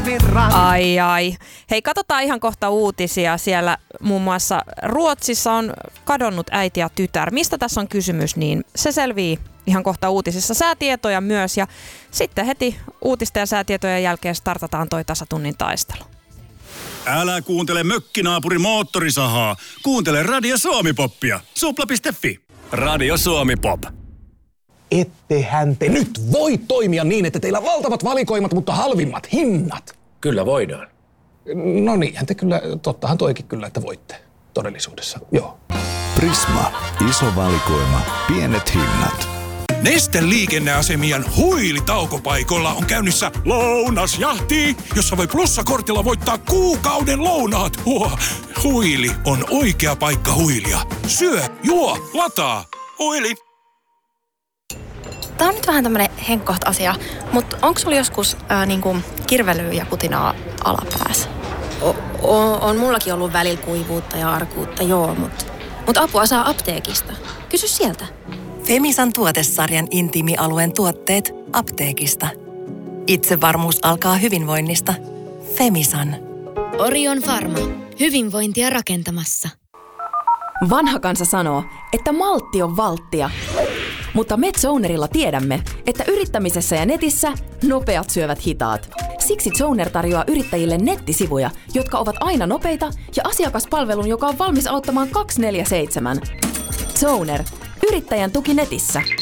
Ai. Hei, katsotaan ihan kohta uutisia. Siellä muun muassa Ruotsissa on kadonnut äiti ja tytär. Mistä tässä on kysymys, niin se selvii ihan kohta uutisissa. Säätietoja myös ja sitten heti uutisten ja säätietojen jälkeen startataan toi tasatunnin taistelu. Älä kuuntele mökkinaapurin moottorisahaa. Kuuntele Radio Suomi-poppia. Supla.fi. Radio Suomi-pop. Ettehän te nyt voi toimia niin, että teillä on valtavat valikoimat, mutta halvimmat hinnat. Kyllä voidaan. No niinhän te kyllä, tottahan toikin kyllä, että voitte todellisuudessa, joo. Prisma. Iso valikoima. Pienet hinnat. Neste liikenneasemien huilitaukopaikoilla on käynnissä lounasjahti, jossa voi plussakortilla voittaa kuukauden lounaat. Huili on oikea paikka huilia. Syö, juo, lataa. Huili. Tää on nyt vähän tämmönen henkkoht asia, mutta onko sulla joskus niinku kirvelyä ja kutinaa alapäässä? On mullakin ollut välillä kuivuutta ja arkuutta, joo, mutta apua saa apteekista. Kysy sieltä. Femisan tuotesarjan intiimialueen tuotteet apteekista. Itsevarmuus alkaa hyvinvoinnista. Femisan. Orion Pharma. Hyvinvointia rakentamassa. Vanha kansa sanoo, että maltti on valttia. Mutta MedZonerilla tiedämme, että yrittämisessä ja netissä nopeat syövät hitaat. Siksi Zoner tarjoaa yrittäjille nettisivuja, jotka ovat aina nopeita ja asiakaspalvelun, joka on valmis auttamaan 24/7. Zoner. Yrittäjän tuki netissä.